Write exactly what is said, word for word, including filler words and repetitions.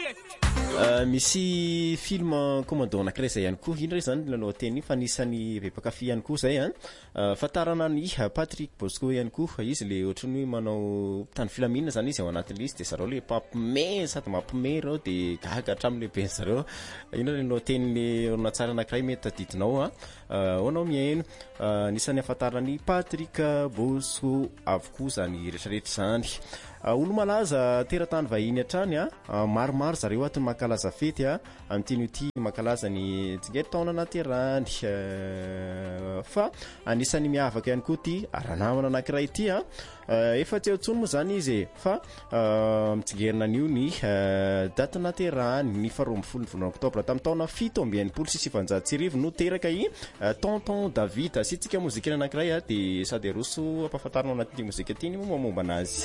misy film commando anankiray zay ihany koa indray zany lalao teny fa nisany bepakafy ihany koa zay a fatarana ny Patrick Bosco ihany koa izy le ohatrany hoe manao tany filaminana zany izy ao anatin'ny liste zareo le pampime sady mampime reo de gaga hatramin'ny lehibe zareo ino le lalao teny le orona-tsara anankiray mety tadidinao a hoanao miaino nisany afatarany Patrick Bosco avokoa zany rehetrarehetra zany olo malaza teratany vahiny hatrany a maromaro zareo atony makalaza fety a amin'ity ty makalaza ny tsingery-taona naterany fa anisany miavaka ihany koa ty aranamana anankiray ity a efa tsy aotsony moa zany izy fa mitsingerina an'io ny daty naterany ny faharoa ambin'ny folo ny volana oktobra tamin'ny taona fito amby enimpolo sy sivanjato sy arivo no teraka i tonton David sy tsika mozika anankiray a de sady roso ampahafantarana anatin'ity mozika ity ny momba momba anazy